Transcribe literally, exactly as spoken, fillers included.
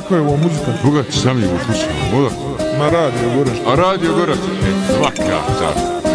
kakva je ovo muzika? Koga ti sam je slušao? Ma radio Gorac. A radio Gorac? E, svaka čast.